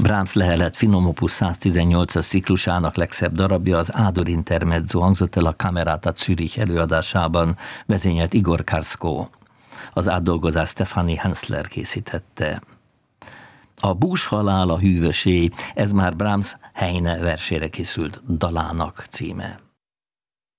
Brahms lehelet finom opus 118-as ciklusának legszebb darabja, az Ador Intermezzo hangzott el a Camerata Zürich előadásában, vezényelt Igor Karszkó. Az átdolgozás Stefanie Hensler készítette. A búshalál, a hűvösé, ez már Brahms Heine versére készült dalának címe.